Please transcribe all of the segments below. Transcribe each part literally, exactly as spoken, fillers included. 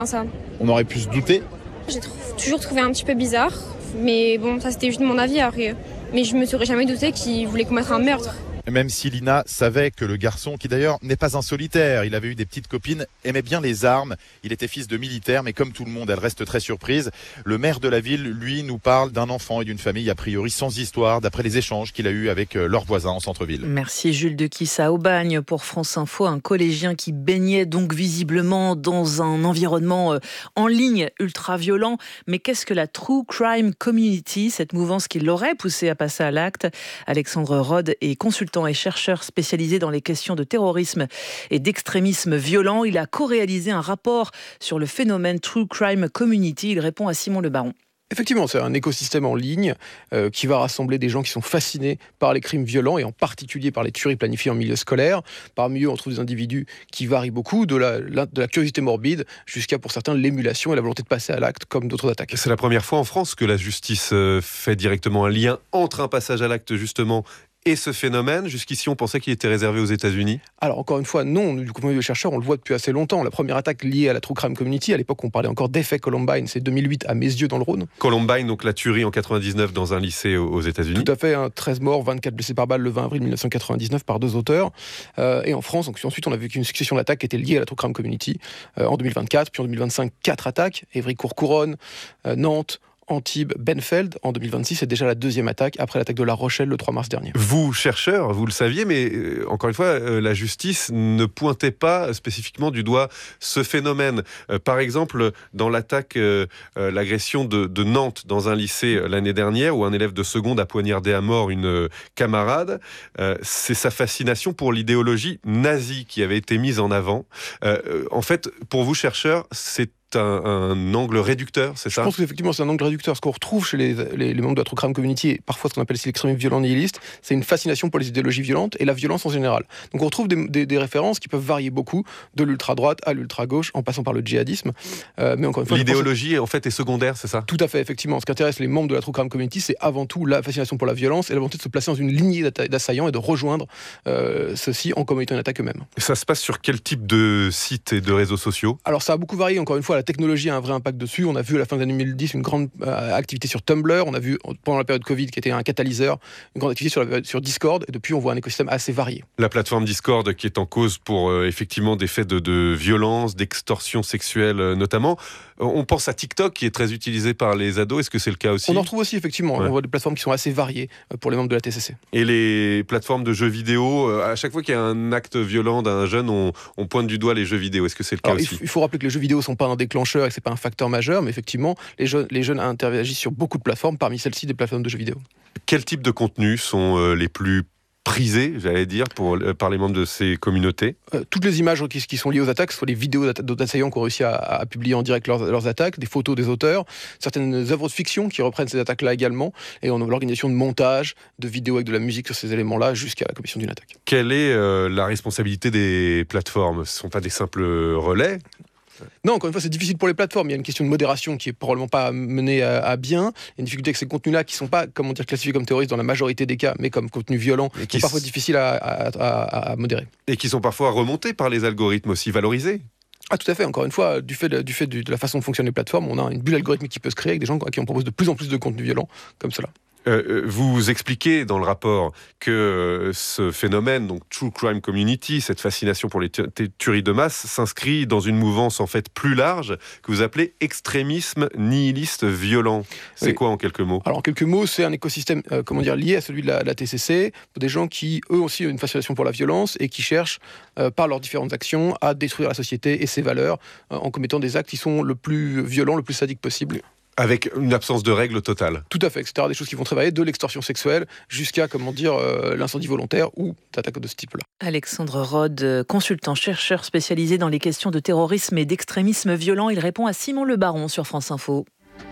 Ça. On aurait pu se douter. J'ai tr- toujours trouvé un petit peu bizarre, mais bon, ça c'était juste mon avis après. Mais je me serais jamais douté qu'il voulait commettre un meurtre. Même si Lina savait que le garçon, qui d'ailleurs n'est pas un solitaire, il avait eu des petites copines, aimait bien les armes. Il était fils de militaire, mais comme tout le monde, elle reste très surprise. Le maire de la ville, lui, nous parle d'un enfant et d'une famille a priori sans histoire, d'après les échanges qu'il a eus avec leurs voisins en centre-ville. Merci Jules de Kissa. Au Bagne, pour France Info, un collégien qui baignait donc visiblement dans un environnement en ligne ultra violent. Mais qu'est-ce que la True Crime Community, cette mouvance qui l'aurait poussé à passer à l'acte? Alexandre Rode est consultant et chercheur spécialisé dans les questions de terrorisme et d'extrémisme violent. Il a co-réalisé un rapport sur le phénomène True Crime Community. Il répond à Simon Le Baron. Effectivement, c'est un écosystème en ligne euh, qui va rassembler des gens qui sont fascinés par les crimes violents et en particulier par les tueries planifiées en milieu scolaire. Parmi eux, on trouve des individus qui varient beaucoup, de la, de la curiosité morbide jusqu'à, pour certains, l'émulation et la volonté de passer à l'acte, comme d'autres attaques. C'est la première fois en France que la justice fait directement un lien entre un passage à l'acte, justement, et ce phénomène. Jusqu'ici, on pensait qu'il était réservé aux États-Unis. Alors, encore une fois, non. Du coup, de chercheurs, on le voit depuis assez longtemps. La première attaque liée à la True Crime Community, à l'époque, on parlait encore d'effet Columbine, c'est deux mille huit à Messieux dans le Rhône. Columbine, donc la tuerie en quatre-vingt-dix-neuf dans un lycée aux États-Unis. Tout à fait, hein, treize morts, vingt-quatre blessés par balle le vingt avril mille neuf cent quatre-vingt-dix-neuf par deux auteurs. Euh, et en France, donc, ensuite, on a vu qu'une succession d'attaques qui étaient liées à la True Crime Community. Euh, en deux mille vingt-quatre, puis en deux mille vingt-cinq, quatre attaques. Évry-Courcouronnes, euh, Nantes, Antibes, Benfeld. En deux mille vingt-six, c'est déjà la deuxième attaque après l'attaque de La Rochelle le trois mars dernier. Vous, chercheur, vous le saviez, mais euh, encore une fois, euh, la justice ne pointait pas spécifiquement du doigt ce phénomène. Euh, par exemple, dans l'attaque, euh, euh, l'agression de, de Nantes dans un lycée euh, l'année dernière, où un élève de seconde a poignardé à mort une euh, camarade, euh, c'est sa fascination pour l'idéologie nazie qui avait été mise en avant. Euh, en fait, pour vous, chercheur, c'est Un, un angle réducteur, c'est ça? Je pense qu'effectivement, c'est un angle réducteur. Ce qu'on retrouve chez les, les, les membres de la True Crime Community, et parfois ce qu'on appelle ici l'extrémisme violent nihiliste, c'est une fascination pour les idéologies violentes et la violence en général. Donc on retrouve des, des, des références qui peuvent varier beaucoup, de l'ultra-droite à l'ultra-gauche, en passant par le djihadisme. Euh, mais encore une fois, l'idéologie, en fait, est secondaire, c'est ça? Tout à fait, effectivement. Ce qui intéresse les membres de la True Crime Community, c'est avant tout la fascination pour la violence et la volonté de se placer dans une lignée d'assaillants et de rejoindre euh, ceux-ci en commettant une attaque eux-mêmes. Et ça se passe sur quel type de sites et de réseaux sociaux? Alors ça a beaucoup varié. Encore une fois, la technologie a un vrai impact dessus. On a vu à la fin des années deux mille dix une grande euh, activité sur Tumblr. On a vu pendant la période Covid qui était un catalyseur, une grande activité sur, la, sur Discord. Et depuis, on voit un écosystème assez varié. La plateforme Discord qui est en cause pour euh, effectivement des faits de, de violence, d'extorsion sexuelle euh, notamment. On pense à TikTok qui est très utilisé par les ados. Est-ce que c'est le cas aussi? On en retrouve aussi effectivement. Ouais. On voit des plateformes qui sont assez variées pour les membres de la T C C. Et les plateformes de jeux vidéo, à chaque fois qu'il y a un acte violent d'un jeune, on, on pointe du doigt les jeux vidéo. Est-ce que c'est le cas Alors, aussi? Il faut rappeler que les jeux vidéo ne sont pas un déclencheur et que ce n'est pas un facteur majeur, mais effectivement, les jeunes, les jeunes interagissent sur beaucoup de plateformes, parmi celles-ci des plateformes de jeux vidéo. Quel type de contenus sont euh, les plus prisés, j'allais dire, pour, euh, par les membres de ces communautés? euh, Toutes les images qui, qui sont liées aux attaques, que ce soit les vidéos d'assaillants qui ont réussi à, à publier en direct leurs, leurs attaques, des photos des auteurs, certaines œuvres de fiction qui reprennent ces attaques-là également, et on a l'organisation de montage, de vidéos avec de la musique sur ces éléments-là, jusqu'à la commission d'une attaque. Quelle est euh, la responsabilité des plateformes? Ce ne sont pas des simples relais? Non, encore une fois, c'est difficile pour les plateformes. Il y a une question de modération qui est probablement pas menée à, à bien. Il y a une difficulté avec ces contenus-là qui ne sont pas, comment dire, classifiés comme terroristes dans la majorité des cas, mais comme contenus violents, et qui sont parfois s... difficiles à, à, à, à modérer. Et qui sont parfois remontés par les algorithmes aussi, valorisés. Ah, tout à fait. Encore une fois, du fait, de, du fait de, de la façon dont fonctionnent les plateformes, on a une bulle algorithmique qui peut se créer avec des gens à qui on propose de plus en plus de contenus violents comme cela. Euh, vous expliquez dans le rapport que ce phénomène, donc True Crime Community, cette fascination pour les tu- tueries de masse, s'inscrit dans une mouvance en fait plus large que vous appelez extrémisme nihiliste violent. C'est oui. Quoi en quelques mots? Alors en quelques mots, c'est un écosystème euh, comment dire, lié à celui de la, la T C C, pour des gens qui eux aussi ont une fascination pour la violence et qui cherchent euh, par leurs différentes actions à détruire la société et ses valeurs euh, en commettant des actes qui sont le plus violents, le plus sadiques possible. Avec une absence de règles totale. Tout à fait, et cetera. Des choses qui vont travailler de l'extorsion sexuelle jusqu'à, comment dire, euh, l'incendie volontaire ou d'attaques de ce type-là. Alexandre Rode, consultant, chercheur spécialisé dans les questions de terrorisme et d'extrémisme violent. Il répond à Simon Le Baron sur France Info.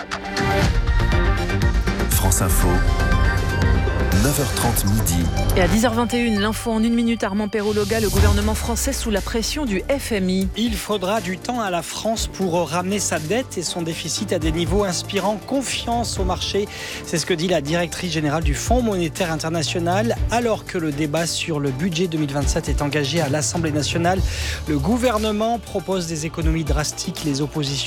France Info. neuf heures trente midi. Et à dix heures vingt et une, l'info en une minute, Armand Perrologa, le gouvernement français sous la pression du F M I. Il faudra du temps à la France pour ramener sa dette et son déficit à des niveaux inspirant confiance au marché. C'est ce que dit la directrice générale du Fonds monétaire international. Alors que le débat sur le budget deux mille vingt-sept est engagé à l'Assemblée nationale, le gouvernement propose des économies drastiques. Les oppositions